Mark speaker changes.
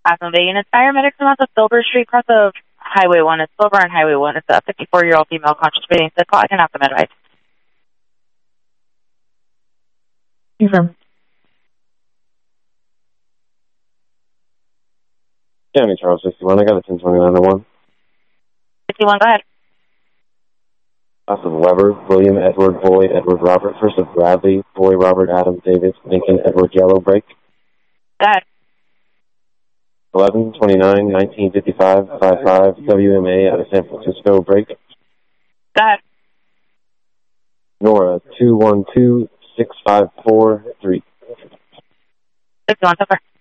Speaker 1: Awesome. The unit's paramedics come out to Silver Street, across of Highway 1. It's Silver on Highway 1. It's a 54-year-old female conscious breathing. So call, I can have the midwife. Confirm.
Speaker 2: County Charles 61. I got a 102901.
Speaker 1: 51, go ahead.
Speaker 2: Off of Weber, William, Edward, Boyd, Edward, Robert. First of Bradley, Boy, Robert, Adam, David, Lincoln, Edward, Yellow, break.
Speaker 1: Go ahead.
Speaker 2: 11/29/1955, 55 WMA out of San Francisco, break.
Speaker 1: Go ahead.
Speaker 2: Nora 212-6543.
Speaker 1: 61, so far.